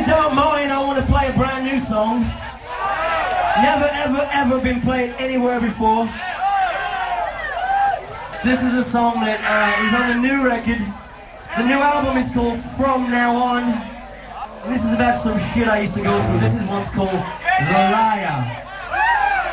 don't mind, I want to play a brand new song. Never, ever, ever been played anywhere before. This is a song that is on a new record. The new album is called From Now On. And this is about some shit I used to go through. This is one's called The Liar.